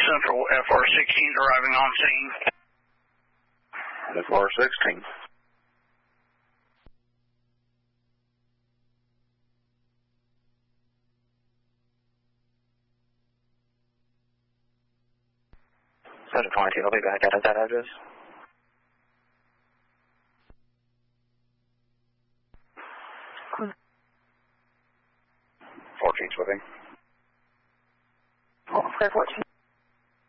Central, FR-16 arriving on scene. FR-16. Center 22, I'll be back at that address. 14 sweeping. Oh, clear 14.